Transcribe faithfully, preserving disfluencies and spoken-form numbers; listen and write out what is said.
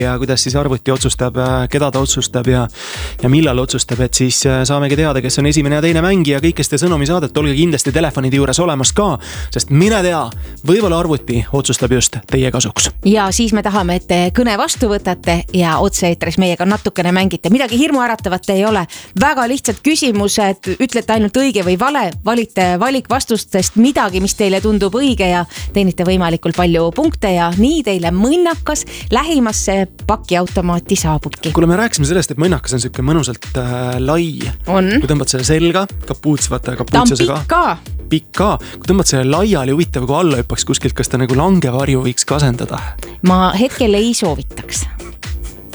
ja kuidas siis arvuti otsustab, keda ta otsustab ja, ja millal otsustab, et siis saamegi teada, kes on esimene ja teine mängija. Kõikeste sõnumi saadet olge kindlasti telefonide juures olemas ka, sest mine tea, võibolla arvuti otsustab just teie kasuks. Ja siis me tahame, et te kõne vastu võtate ja otse-eetris meiega natukene mängite. Midagi hirmuäratavat ei ole. Väga lihtsad küsimused, ütlete ainult õige või vale, valite valikvastustest midagi, mis teile tundub õige ja teenite võimalikult palju punkte ja nii teile mõnnakas lähimasse pakiautomaati saabubki. Kuule, me rääkisime sellest, et mõnnakas on selline mõnusalt äh, lai. On. Kui tõmbad selle selga, kapuuts, vaata kapuutsesega. Ta on pikk ka. Pikk ka. Kui tõmbad selle laiali, huvitav, kui alla hüppaks kuskilt, kas ta nagu langevarju võiks kasendada? Ma hetkel ei soovitaks.